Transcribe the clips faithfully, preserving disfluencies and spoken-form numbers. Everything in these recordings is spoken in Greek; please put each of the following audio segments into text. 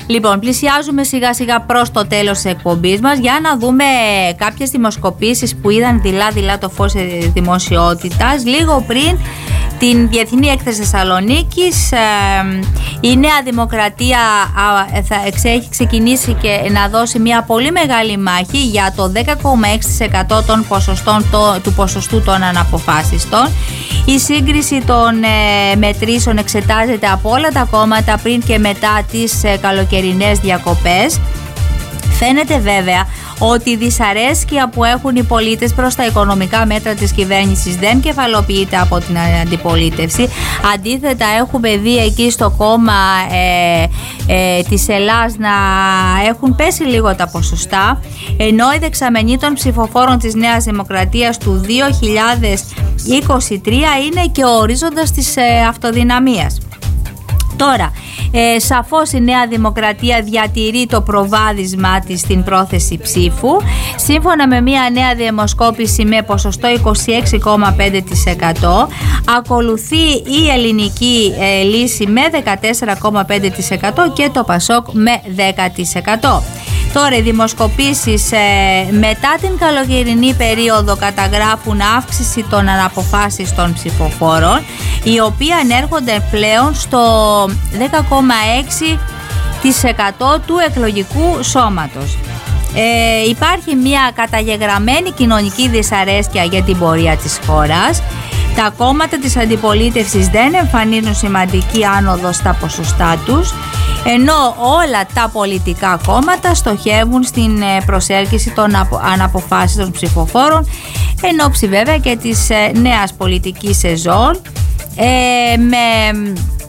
Λοιπόν, πλησιάζουμε σιγά σιγά προς το τέλος της εκπομπής μας για να δούμε κάποιες δημοσκοπήσεις που είδαν δειλά-δειλά το φως δημοσιότητας. Λίγο πριν την Διεθνή Έκθεση Θεσσαλονίκης, η Νέα Δημοκρατία θα έχει ξεκινήσει και να δώσει μια πολύ μεγάλη μάχη για το δέκα κόμμα έξι τοις εκατό των ποσοστών, το, του ποσοστού των αναποφάσιστων. Η σύγκριση των ε, μετρήσεων εξετάζεται από όλα τα κόμματα πριν και μετά τις ε, καλοκαιρινές διακοπές. Φαίνεται βέβαια ότι η δυσαρέσκεια που έχουν οι πολίτες προς τα οικονομικά μέτρα της κυβέρνησης δεν κεφαλοποιείται από την αντιπολίτευση. Αντίθετα, έχουμε δει εκεί στο κόμμα ε, ε, της Ελλάς να έχουν πέσει λίγο τα ποσοστά, ενώ η δεξαμενή των ψηφοφόρων της Νέας Δημοκρατίας του δύο χιλιάδες είκοσι τρία είναι και ο ορίζοντας της ε, αυτοδυναμίας. Τώρα, ε, σαφώς η Νέα Δημοκρατία διατηρεί το προβάδισμά της στην πρόθεση ψήφου. Σύμφωνα με μια νέα δημοσκόπηση με ποσοστό είκοσι έξι κόμμα πέντε τοις εκατό, ακολουθεί η Ελληνική ε, Λύση με δεκατέσσερα κόμμα πέντε τοις εκατό και το Πασόκ με δέκα τοις εκατό. Τώρα, οι δημοσκοπήσεις ε, μετά την καλοκαιρινή περίοδο καταγράφουν αύξηση των αναποφάσιστων ψηφοφόρων, οι οποίοι ανέρχονται πλέον στο δέκα κόμμα έξι τοις εκατό του εκλογικού σώματος. Ε, υπάρχει μια καταγεγραμμένη κοινωνική δυσαρέσκεια για την πορεία της χώρας. Τα κόμματα της αντιπολίτευσης δεν εμφανίζουν σημαντική άνοδο στα ποσοστά τους, ενώ όλα τα πολιτικά κόμματα στοχεύουν στην προσέλκυση των αναποφάσιστων ψηφοφόρων, εν ώψη βέβαια και της νέας πολιτικής σεζόν, ε, με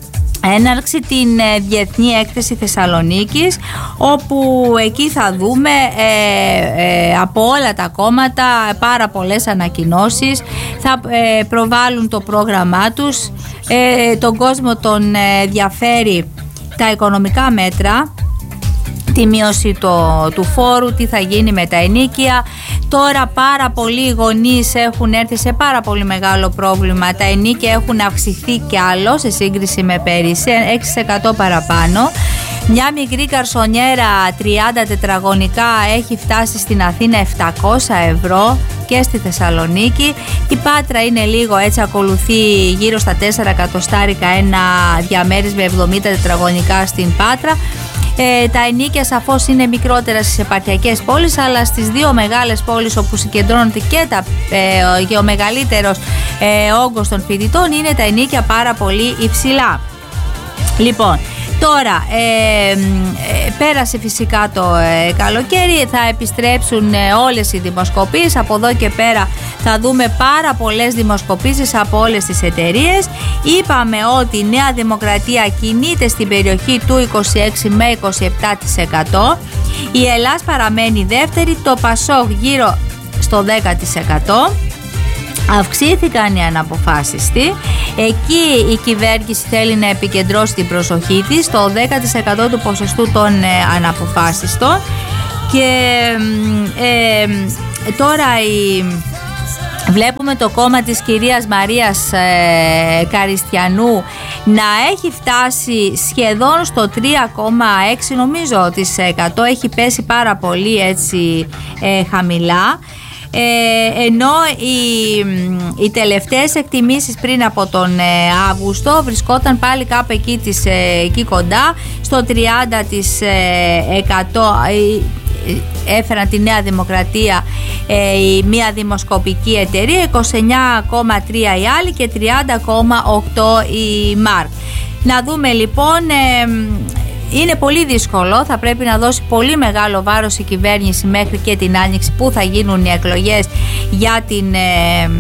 έναρξη την Διεθνή Έκθεση Θεσσαλονίκης, όπου εκεί θα δούμε ε, ε, από όλα τα κόμματα πάρα πολλές ανακοινώσεις. Θα ε, προβάλλουν το πρόγραμμά τους, ε, τον κόσμο τον ενδιαφέρει τα οικονομικά μέτρα, τη μείωση το, του φόρου, τι θα γίνει με τα ενίκια. Τώρα πάρα πολλοί γονείς έχουν έρθει σε πάρα πολύ μεγάλο πρόβλημα. Τα ενίκια έχουν αυξηθεί κι άλλο σε σύγκριση με πέρυσι, έξι τοις εκατό παραπάνω. Μια μικρή καρσονιέρα τριάντα τετραγωνικά έχει φτάσει στην Αθήνα επτακόσια ευρώ και στη Θεσσαλονίκη. Η Πάτρα είναι λίγο έτσι, ακολουθεί γύρω στα τέσσερα εκατοστάρικα ένα διαμέρισμα εβδομήντα τετραγωνικά στην Πάτρα. Ε, τα ενίκια σαφώς είναι μικρότερα στις επαρχιακές πόλεις, αλλά στις δύο μεγάλες πόλεις όπου συγκεντρώνεται και, τα, ε, και ο μεγαλύτερος ε, όγκος των φοιτητών, είναι τα ενίκια πάρα πολύ υψηλά. Λοιπόν, τώρα ε, ε, πέρασε φυσικά το ε, καλοκαίρι, θα επιστρέψουν ε, όλες οι δημοσκοπήσεις. Από εδώ και πέρα θα δούμε πάρα πολλές δημοσκοπήσεις από όλες τις εταιρείες. Είπαμε ότι η Νέα Δημοκρατία κινείται στην περιοχή του είκοσι έξι με είκοσι επτά τοις εκατό. Η Ελλάς παραμένει δεύτερη, το Πασόκ γύρω στο δέκα τοις εκατό. Αυξήθηκαν οι αναποφάσιστοι. Εκεί η κυβέρνηση θέλει να επικεντρώσει την προσοχή της στο δέκα τοις εκατό του ποσοστού των ε, αναποφάσιστων. Και ε, ε, τώρα η, βλέπουμε το κόμμα της κυρίας Μαρίας ε, Καριστιανού να έχει φτάσει σχεδόν στο τρία κόμμα έξι νομίζω της εκατό. Έχει πέσει πάρα πολύ έτσι ε, χαμηλά. Ε, ενώ οι, οι τελευταίες εκτιμήσεις πριν από τον ε, Αύγουστο βρισκόταν πάλι κάπου εκεί, της, ε, εκεί κοντά στο τριάντα τοις εκατό. ε, έφεραν τη Νέα Δημοκρατία ε, η μία δημοσκοπική εταιρεία, είκοσι εννιά κόμμα τρία η άλλη και τριάντα κόμμα οκτώ η ΜΑΡΚ. Να δούμε λοιπόν, ε, είναι πολύ δύσκολο, θα πρέπει να δώσει πολύ μεγάλο βάρος η κυβέρνηση μέχρι και την Άνοιξη που θα γίνουν οι εκλογές για την ε,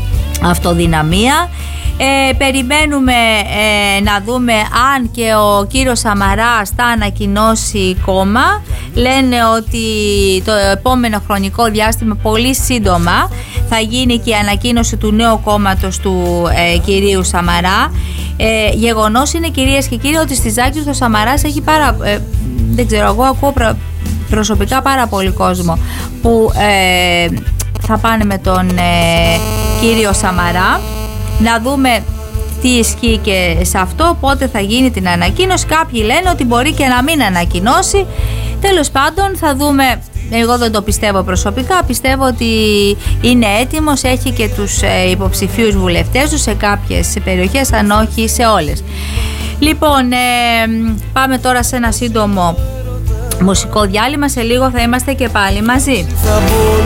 αυτοδυναμία. Ε, περιμένουμε ε, να δούμε αν και ο κύριος Σαμαράς θα ανακοινώσει κόμμα. Λένε ότι το επόμενο χρονικό διάστημα πολύ σύντομα θα γίνει και η ανακοίνωση του νέου κόμματος του ε, κυρίου Σαμαρά. Ε, γεγονός είναι, κυρίες και κύριοι, ότι στη Ζάκης ο Σαμαράς έχει πάρα, ε, δεν ξέρω, εγώ ακούω προ, προσωπικά πάρα πολύ κόσμο που ε, θα πάνε με τον ε, κύριο Σαμαρά. Να δούμε τι ισχύει και σε αυτό, πότε θα γίνει την ανακοίνωση. Κάποιοι λένε ότι μπορεί και να μην ανακοινώσει. Τέλος πάντων θα δούμε. Εγώ δεν το πιστεύω προσωπικά. Πιστεύω ότι είναι έτοιμος, έχει και τους υποψηφίους βουλευτές του σε κάποιες περιοχές, αν όχι σε όλες. Λοιπόν, ε, πάμε τώρα σε ένα σύντομο μουσικό διάλειμμα. Σε λίγο θα είμαστε και πάλι μαζί.